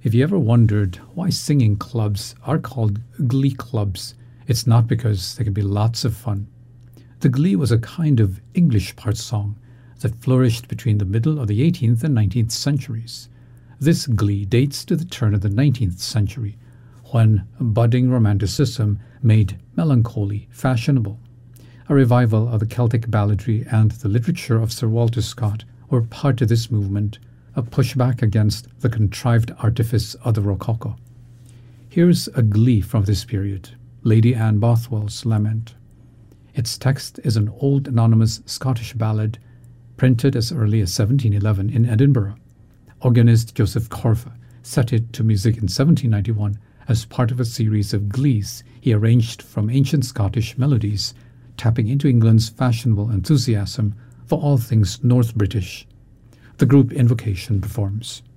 If you ever wondered why singing clubs are called glee clubs, it's not because they can be lots of fun. The glee was a kind of English part song that flourished between the middle of the 18th and 19th centuries. This glee dates to the turn of the 19th century, when budding Romanticism made melancholy fashionable. A revival of the Celtic balladry and the literature of Sir Walter Scott were part of this movement, a pushback against the contrived artifice of the Rococo. Here's a glee from this period, Lady Anne Bothwell's Lament. Its text is an old anonymous Scottish ballad printed as early as 1711 in Edinburgh. Organist Joseph Corfa set it to music in 1791 as part of a series of glees he arranged from ancient Scottish melodies, tapping into England's fashionable enthusiasm for all things North British. The group Invocation performs.